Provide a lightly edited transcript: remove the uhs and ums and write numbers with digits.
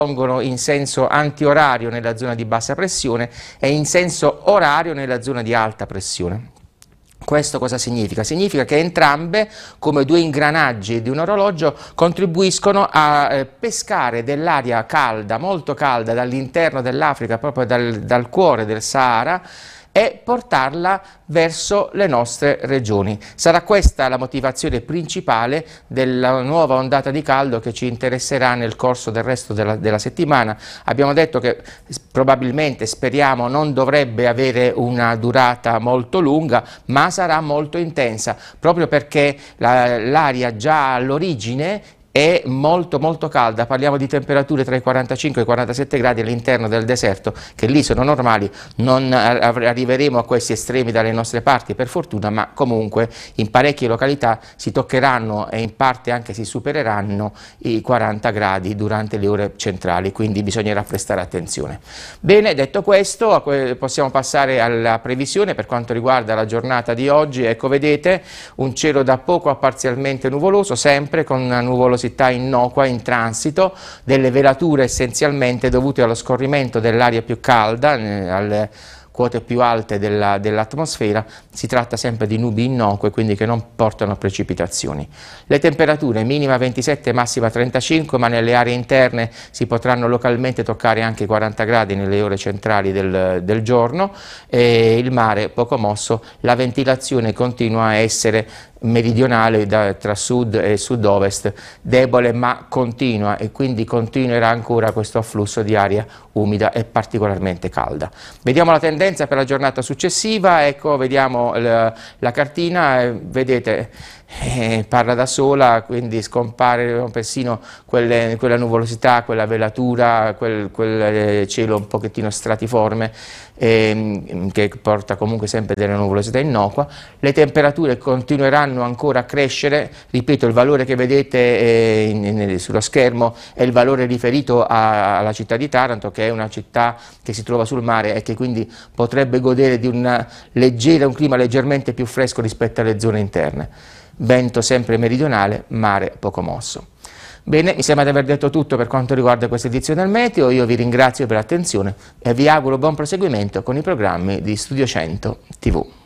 in senso antiorario nella zona di bassa pressione e in senso orario nella zona di alta pressione. Questo cosa significa? Significa che entrambe, come due ingranaggi di un orologio, contribuiscono a pescare dell'aria calda, molto calda, dall'interno dell'Africa, proprio dal cuore del Sahara, e portarla verso le nostre regioni. Sarà questa la motivazione principale della nuova ondata di caldo che ci interesserà nel corso del resto della settimana. Abbiamo detto che probabilmente, speriamo, non dovrebbe avere una durata molto lunga, ma sarà molto intensa, proprio perché l'aria già all'origine è molto calda. Parliamo di temperature tra i 45 e i 47 gradi all'interno del deserto, che lì sono normali. Non arriveremo a questi estremi dalle nostre parti, per fortuna, ma comunque in parecchie località si toccheranno e in parte anche si supereranno i 40 gradi durante le ore centrali, quindi bisognerà prestare attenzione. Bene, detto questo, possiamo passare alla previsione per quanto riguarda la giornata di oggi. Ecco, vedete, un cielo da poco a parzialmente nuvoloso, sempre con una nuvolosità innocua in transito, delle velature essenzialmente dovute allo scorrimento dell'aria più calda, alle quote più alte dell'atmosfera. Si tratta sempre di nubi innocue, quindi che non portano a precipitazioni. Le temperature minima 27, massima 35, ma nelle aree interne si potranno localmente toccare anche i 40 gradi nelle ore centrali del giorno, e il mare poco mosso. La ventilazione continua a essere meridionale tra sud e sud-ovest, debole ma continua, e quindi continuerà ancora questo afflusso di aria umida e particolarmente calda. Vediamo la tendenza per la giornata successiva. Ecco, vediamo la cartina, vedete, parla da sola, quindi scompare persino quella nuvolosità, quella velatura, quel cielo un pochettino stratiforme, che porta comunque sempre delle nuvolosità innocua. Le temperature continueranno ancora a crescere, ripeto, il valore che vedete sullo schermo è il valore riferito alla città di Taranto, che è una città che si trova sul mare e che quindi potrebbe godere di un clima leggermente più fresco rispetto alle zone interne. Vento sempre meridionale, mare poco mosso. Bene, mi sembra di aver detto tutto per quanto riguarda questa edizione del Meteo. Io vi ringrazio per l'attenzione e vi auguro buon proseguimento con i programmi di Studio 100 TV.